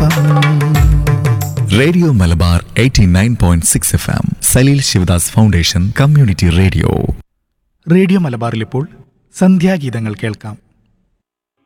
FM. Radio Malabar 89.6 FM Saleel Sivadas foundation community radio. Radio മലബാറിൽ ഇപ്പോൾ സന്ധ്യാഗീതങ്ങൾ കേൾക്കാം.